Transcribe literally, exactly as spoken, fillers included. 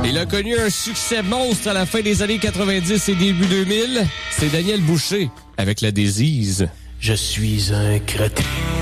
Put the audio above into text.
Il a connu un succès monstre à la fin des années quatre-vingt-dix et début deux mille. C'est Daniel Boucher avec La Désise. Je suis un crétin.